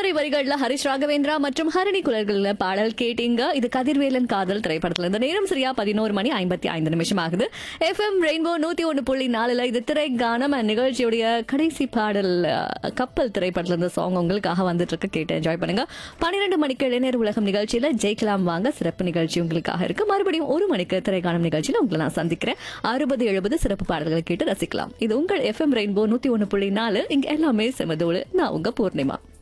வைரமுறை வரிகள்ல ஹரிஷ் ராகவேந்திரா மற்றும் ஹரணி குரல்கள்ல பாடல் கேட்டீங்க. இது கதிர்வேலன் காதல் திரைப்படத்துல. இந்த நேரம் சரியா 11:55 ஆகுது. எஃப்எம் ரெயின்போ 101.4 இது திரைக்கானம் நிகழ்ச்சியுடைய கடைசி பாடல் கப்பல் திரைப்படத்துல இருந்த சாங் உங்களுக்காக வந்துட்டு இருக்கு. கேட்டு என்ஜாய் பண்ணுங்க. 12 மணிக்கு இளைஞர் உலகம் நிகழ்ச்சியில ஜெயிக்கலாம் வாங்க சிறப்பு நிகழ்ச்சி உங்களுக்காக இருக்கு. மறுபடியும் 1 மணிக்கு திரைக்கானம் நிகழ்ச்சியில உங்களை நான் சந்திக்கிறேன். 60-70 சிறப்பு பாடல்களை கேட்டு ரசிக்கலாம். இது உங்கள் எஃப்எம் ரெயின்போ 101.4. இங்க எல்லாமே செமதோடு. நான் உங்க பூர்ணிமா.